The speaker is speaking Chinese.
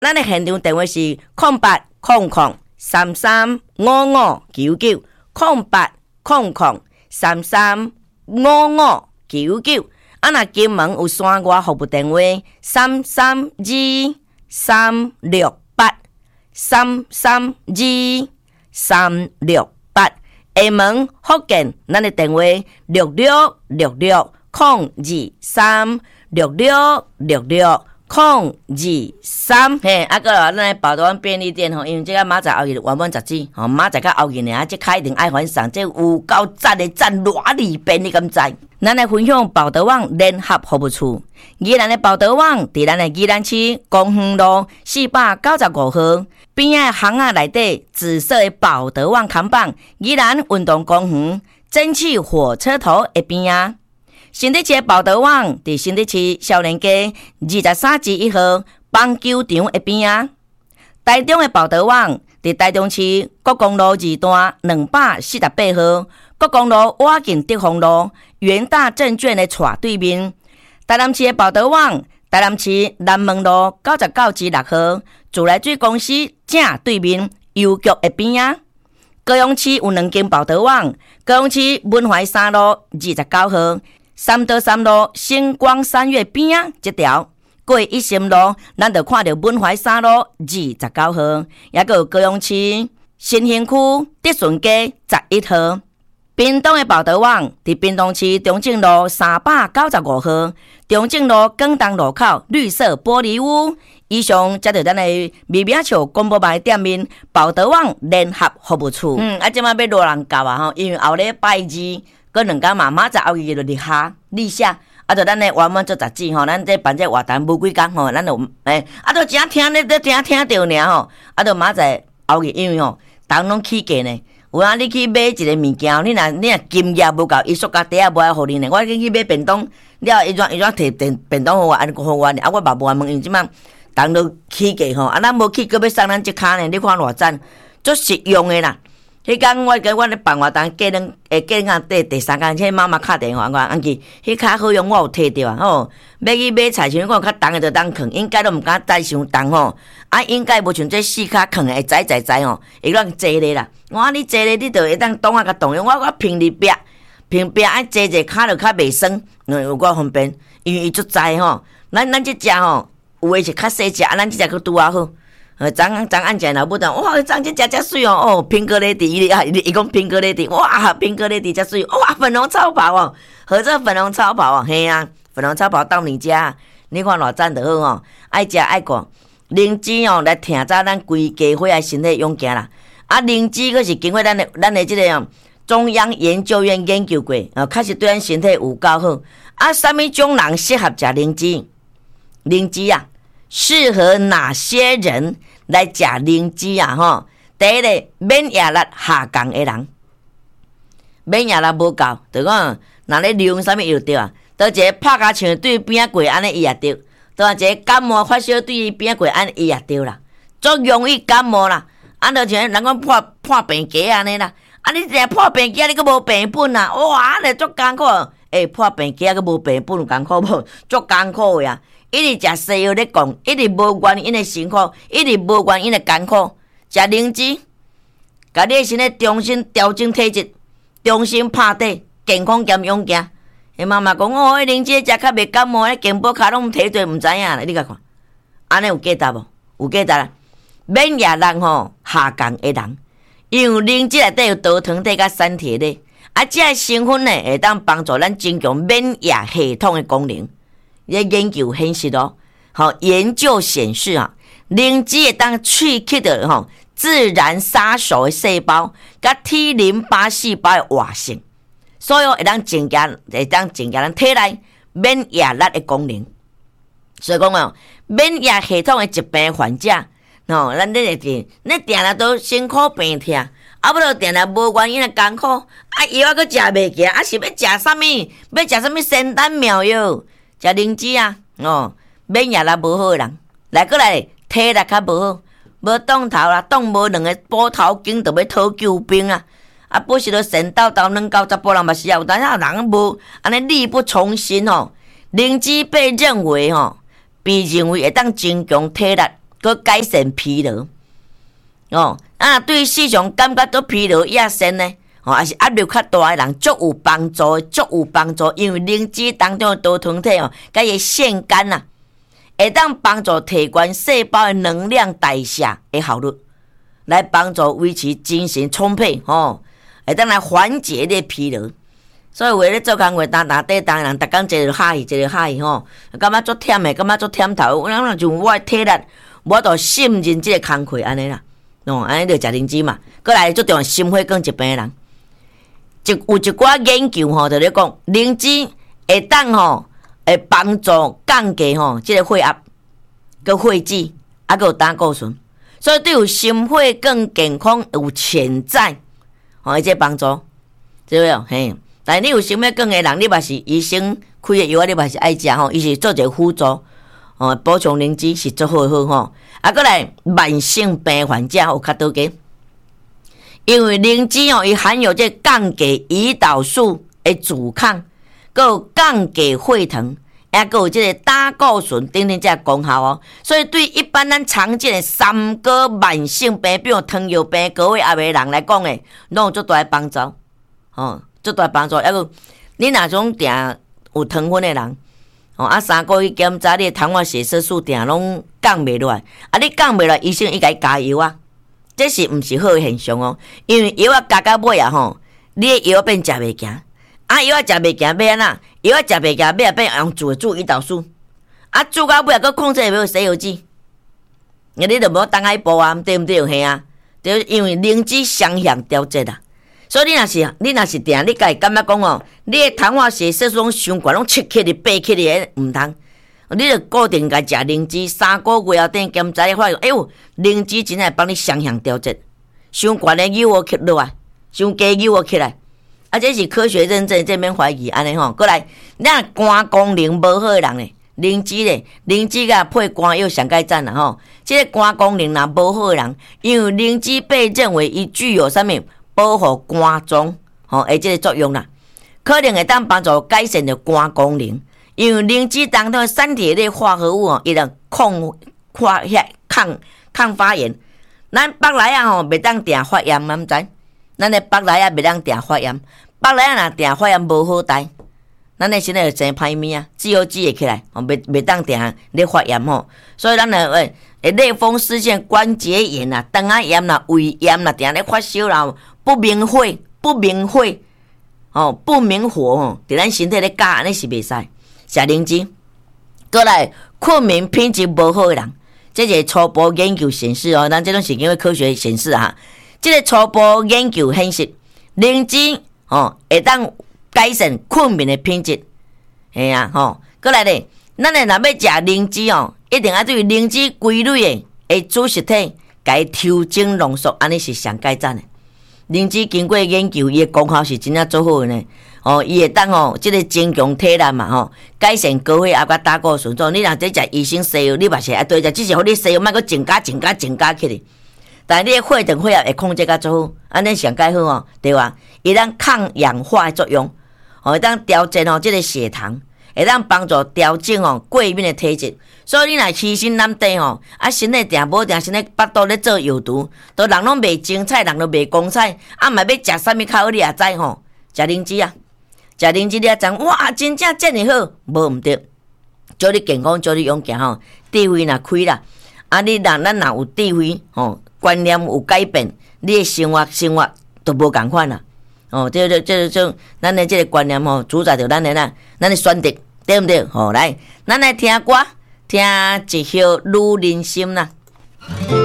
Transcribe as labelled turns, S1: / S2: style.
S1: 咱的现场电话是0800335599，0800335599。若金门有山外服务电话332368，332368。厦门福建，咱的电话666602366623。嘿，啊个咱的宝岛便利店吼，因为这个明仔后日原本10指吼，明仔到后日呢，这开一定爱返送，这有够赞的赞偌里便你敢知？咱来分享宝德网联合服务处。宜兰的宝德网伫咱的宜兰市公园路495号边仔巷仔内底紫色的宝德网看板，宜兰运动公园蒸汽火车头的边仔。新德市的宝德网伫新德市少年街23-1号棒球场的边仔。台中的宝德网伫台中市国公路2段248号国公路瓦近德丰路元大证券的斜对面。台南市的宝德网，台南市南门路99-6号自来水公司正对面邮局的边仔。高雄市有2间宝德网，高雄市文怀3路29号三德3路星光三月边仔这条。过一心路，咱就看到文怀3路29号，也有高雄市新兴区德顺街11号。屏东的宝德网伫屏东市中正路395号，中正路广东路口绿色玻璃屋。以上才是咱的微名笑广播牌店面宝德网联合服务处。即摆要落人教啊吼，因为后礼拜2搁2天嘛，明仔后日就立夏。就咱的原本做杂志吼，咱这办这活动无几工吼，咱就就真听咧，真听着尔吼。就明仔后日因为吼，人拢起价呢。有啊，你去买一个物件，你若金额无够，伊塑胶袋也无爱互你呢。我去买便当，了伊怎摕便当互我，互我呢？我嘛无问，因为即摆人都起价吼，咱无去，搁要送咱一卡呢？你看偌赞，足实用的啦。迄天我咧办活动，过两第3天，迄妈妈敲电话我安记，迄卡好用，我有摕着啊吼。要去买菜，像我较重的就当放，应该都毋敢载伤重吼。应该无像这4卡放的会载吼，会当坐咧啦。我你坐咧，你就会当当甲动用。我平伫壁爱坐卡就较袂酸，有够方便，因为伊足载吼。咱这只吼，有诶是较细只，咱这只佫拄啊好。昨暗食老母当，哇！昨这只水哦，苹果雷迪，伊讲苹果雷迪，哇！苹果雷迪只水，哇！粉红超跑哦，合作粉红超跑哦，嘿啊，粉红超跑到你家，你看偌赞就好哦，爱食爱看，灵芝哦来听早咱规家伙爱身体用行啦，灵芝佫是经过咱的这个中央研究院研究过，确实对咱身体有够好。什么种人适合食灵芝？灵芝啊，适合哪些人来食灵芝啊？吼，第一个免疫力下降的人，免疫力无够，就讲若咧利用什么药对啊？倒一个拍甲枪对边过安尼伊也对，倒一个感冒发烧对边过安尼伊也对啦，足容易感冒啦。就像人讲破病鸡安尼啦，你一个破病鸡你佫无病本啊？哇，安尼足艰苦。破病鸡佫无病本有艰苦无？足艰苦呀！一直食西药咧讲，一直无原因的辛苦，一直无原因的艰苦。食灵芝，甲你的身体重新调整体质，重新拍底，健康兼勇行。妈妈讲迄灵芝食较袂感冒，迄健保卡拢摕做毋知影啦。你甲看，安尼有价值无？有价值啦。免疫力吼下降的人，因为灵芝内底有多糖体甲产铁咧，这个成分呢会当帮助咱增强免疫系统的功能。研究显示研究显示灵芝会当刺激的自然杀手的细胞，甲 T 淋巴细胞的活性，所以会当增加咱体内免疫力的功能。所以讲免疫系统的疾病患者，咱定定都辛苦病痛，不就定无原因的艰苦，药佫食袂起，是要食啥物？要食啥物仙丹妙药？食灵芝免疫力无好的人，来体力较无好，无动头啦，动无两个补头筋，就要讨救兵啊！不是都神叨叨软到查甫人嘛是有，但是人无安尼力不从心灵芝被认为会当增强体力， 佮改善疲劳。对市场感觉到疲劳亚身呢，还是压力较大的人，足有帮助，因为灵芝当中的多糖体甲伊腺苷啊，会当帮助提悬细胞的能量代谢的效率，来帮助维持精神充沛，会当来缓解你疲劳。所以为咧做工课，当人，逐工一个哈气，感觉足忝的，感觉足忝头，人就我的体力，我都信任这个工课安尼啦。安尼就食灵芝嘛。过来最重要心血管疾病的人，有一寡研究就咧讲，灵芝会当会帮助降低这个血压、佮血脂，佮有胆固醇，所以对有心血管健康有潜在伊这帮助，对不对？但你有心血管的人，你嘛是医生开的药，你嘛是爱食伊是做一个辅助，补充灵芝是足好。过来慢性病患者有较多个，因为灵芝伊含有这降低胰岛素的阻抗，佮有降低血糖，还佮有这个胆固醇等等这功效所以对一般咱常见的三高慢性病，比如糖尿病、高血压的人来讲诶，拢有足大的帮助，足大帮助。还有你若种定有糖分的人，3个月检查你的糖化血色素定拢降袂落来，你降袂落来，医生伊甲伊加药啊，这是毋是好的现象因为药加到尾你的药变食袂行，药食袂行要安怎？药食袂行要变用注胰岛素，注到尾佫控制袂到西药剂，你就无当爱补对毋对？嘿啊，就因为灵芝双向调节啦。所以你若是定，你家感觉讲你的糖化血色素拢伤悬，拢7克哩、8克哩，毋通。你就固定甲食灵芝，3个月后等检查，你发现，灵芝真系帮你双向调节，伤悬的油起落来，伤低油起来，这是科学认证，这免怀疑安尼过来，咱肝功能无好的人呢，灵芝甲配肝药上盖赞啦这个肝功能若无好的人，因为灵芝被认为伊具有啥物？保护肝脏的这个作用啦，可能会当帮助改善着肝功能，因为灵芝当中的三铁类化合物伊能抗发炎。咱北来袂当定发炎，毋知？咱的北来袂当定发炎，北来若定发炎无好代，咱的身体就真歹命啊，自由基会起来，袂当定咧发炎所以咱类风湿性关节炎啦、肠仔炎啦、胃炎啦，定咧发烧啦。不明火，伫咱身体咧加，安尼是袂使。食灵芝，过来困眠品质无好的人，这个初步研究显示咱这种是因为科学显示这个初步研究显示，灵芝会当改善困眠的品质。过来咧，咱若要食灵芝一定要对灵芝规律的主食体，甲伊调整浓缩，安尼是上改赞的。灵芝经过研究，伊的功效是真正做好的呢。伊会当这个增强体力嘛改善高血压甲胆固醇。你若在食医生西药，你嘛是爱对食，只是互你西药莫佫增加起哩。但你的血糖血压会控制较做好，安尼上改好对吧？伊当抗氧化的作用，会当调节这个血糖，会当帮助调整过敏的体质。所以你若牺牲男地身体定无定，身体腹肚咧做药毒，都人拢卖精彩，人都卖光彩，嘛要食啥物较好，你也知食灵芝食灵芝你也知，哇，真正遮尔好，无毋对，祝你健康，祝你勇敢智慧若开啦，你咱若有智慧观念有改变，你的生活都无共款啦。这咱的这个观念主宰着咱的选择，对毋对？来，咱来听歌。听一首女人心啦。